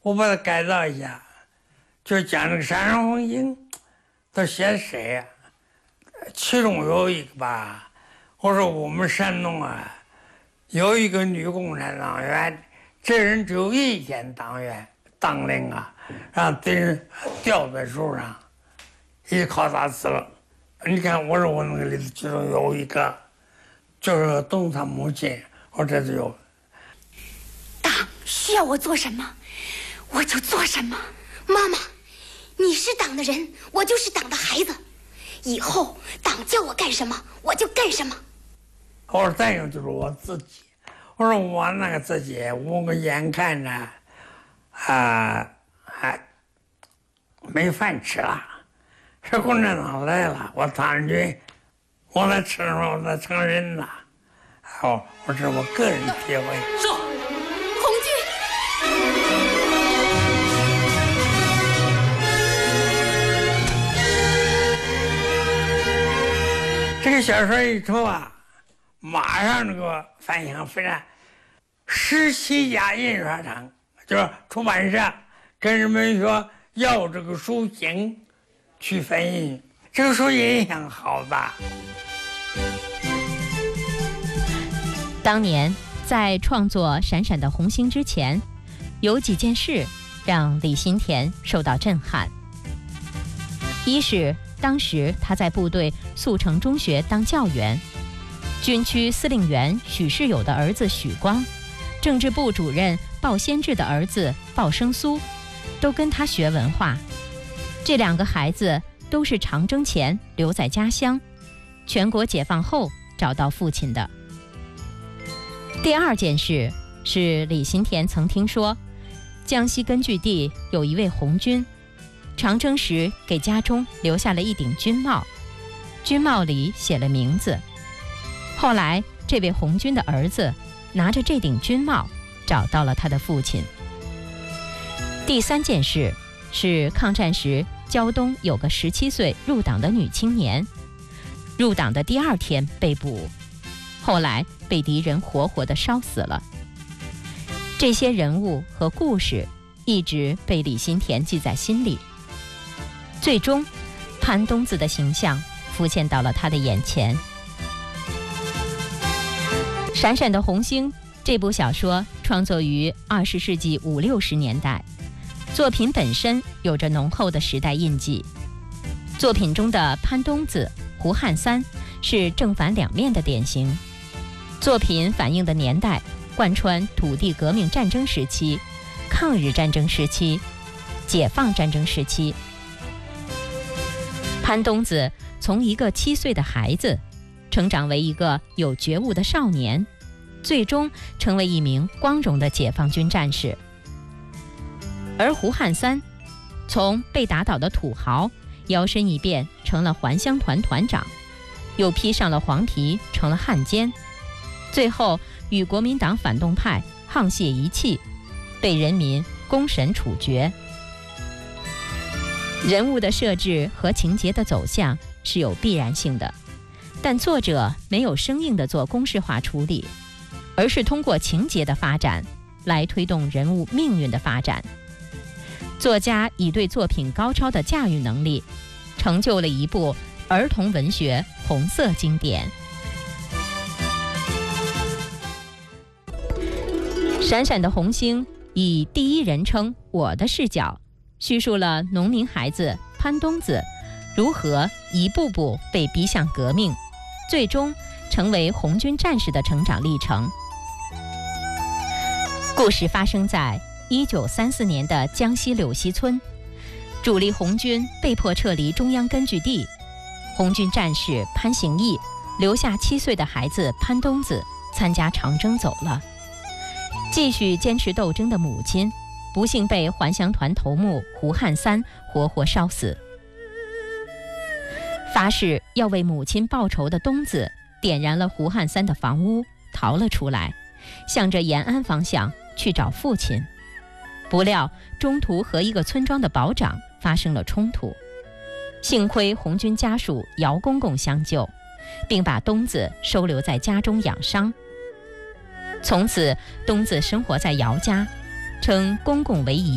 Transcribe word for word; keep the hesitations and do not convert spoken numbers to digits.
我把它改造一下，就讲这个山上红星都写谁呀、啊？其中有一个吧，我说我们山东啊，有一个女共产党员，这人只有一天党员当令啊，让敌人吊在树上，一敲打死了。你看，我说我那个里头其中有一个，就是东他母亲，我这就有。 党需要我做什么，我就做什么。妈妈，你是党的人，我就是党的孩子。以后党叫我干什么，我就干什么。 我说再有就是我自己，我说我那个自己，我眼看着啊，还没饭吃了。这共产党来了，我党人军，我再吃什么？我再成人了。好，我这是我个人体会。 是，红军。 这个小说一出啊，马上这个反响非常。十七家印刷厂，就是出版社，跟人们说要这个书型。去翻译，这个书影响好大。 当年在创作《闪闪的红星》之前，有几件事让李新田受到震撼。一是当时他在部队速成中学当教员，军区司令员许世友的儿子许光，政治部主任鲍先志的儿子鲍生苏，都跟他学文化。这两个孩子都是长征前留在家乡，全国解放后找到父亲的。第二件事是李新田曾听说，江西根据地有一位红军，长征时给家中留下了一顶军帽，军帽里写了名字。后来这位红军的儿子拿着这顶军帽找到了他的父亲。第三件事是抗战时胶东有个十七岁入党的女青年，入党的第二天被捕，后来被敌人活活地烧死了。这些人物和故事一直被李新田记在心里。最终，潘冬子的形象浮现到了他的眼前。《闪闪的红星》这部小说创作于二十世纪五六十年代，作品本身有着浓厚的时代印记。作品中的潘冬子、胡汉三是正反两面的典型。作品反映的年代贯穿土地革命战争时期、抗日战争时期、解放战争时期。潘冬子从一个七岁的孩子成长为一个有觉悟的少年，最终成为一名光荣的解放军战士。而胡汉三从被打倒的土豪摇身一变成了还乡团团长，又披上了黄皮成了汉奸，最后与国民党反动派沆瀣一气，被人民公审处决。人物的设置和情节的走向是有必然性的，但作者没有生硬地做公式化处理，而是通过情节的发展来推动人物命运的发展。作家以对作品高超的驾驭能力，成就了一部儿童文学红色经典。闪闪的红星以第一人称我的视角，叙述了农民孩子潘冬子如何一步步被逼向革命，最终成为红军战士的成长历程。故事发生在一九三四年的江西柳溪村，主力红军被迫撤离中央根据地，红军战士潘行义留下七岁的孩子潘冬子参加长征走了。继续坚持斗争的母亲不幸被还乡团头目胡汉三活活烧死。发誓要为母亲报仇的冬子点燃了胡汉三的房屋，逃了出来，向着延安方向去找父亲。不料中途和一个村庄的保长发生了冲突，幸亏红军家属姚公公相救，并把冬子收留在家中养伤。从此冬子生活在姚家，称公公为姨。